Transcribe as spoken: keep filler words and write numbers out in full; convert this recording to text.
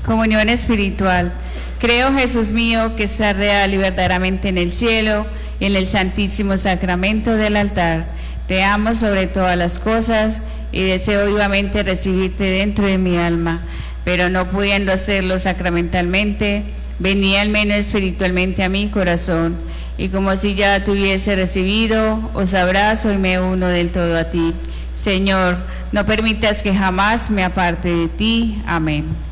Comunión espiritual. Creo, Jesús mío, que estás real y verdaderamente en el cielo y en el santísimo sacramento del altar. Te amo sobre todas las cosas y deseo vivamente recibirte dentro de mi alma, pero no pudiendo hacerlo sacramentalmente, vení al menos espiritualmente a mi corazón, y como si ya te hubiese recibido, os abrazo y me uno del todo a ti. Señor, no permitas que jamás me aparte de ti. Amén.